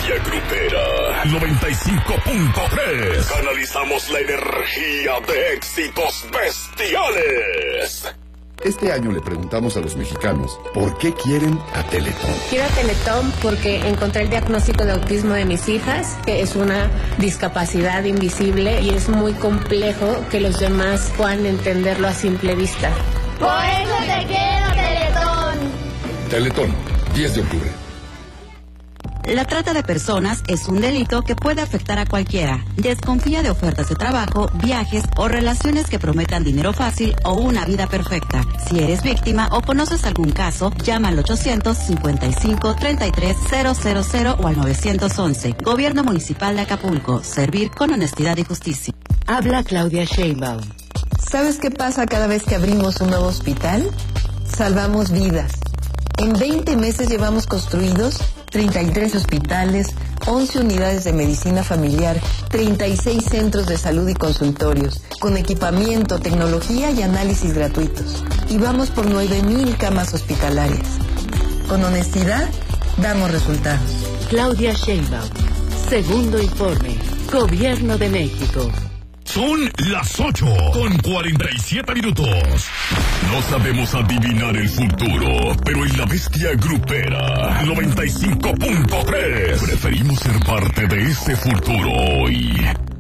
bestia grupera. 95.3. Canalizamos la energía de éxitos bestiales. Este año le preguntamos a los mexicanos ¿por qué quieren a Teletón? Quiero a Teletón porque encontré el diagnóstico de autismo de mis hijas, que es una discapacidad invisible y es muy complejo que los demás puedan entenderlo a simple vista. Por eso te quiero, Teletón. Teletón, 10 de octubre. La trata de personas es un delito que puede afectar a cualquiera. Desconfía de ofertas de trabajo, viajes o relaciones que prometan dinero fácil o una vida perfecta. Si eres víctima o conoces algún caso, llama al 855-33-000 o al 911. Gobierno Municipal de Acapulco. Servir con honestidad y justicia. Habla Claudia Sheinbaum. ¿Sabes qué pasa cada vez que abrimos un nuevo hospital? Salvamos vidas. En 20 meses llevamos construidos 33 hospitales, 11 unidades de medicina familiar, 36 centros de salud y consultorios, con equipamiento, tecnología y análisis gratuitos. Y vamos por 9,000 camas hospitalarias. Con honestidad, damos resultados. Claudia Sheinbaum. Segundo informe. Gobierno de México. Son las 8:47. No sabemos adivinar el futuro, pero en la bestia grupera 95.3 preferimos ser parte de ese futuro hoy.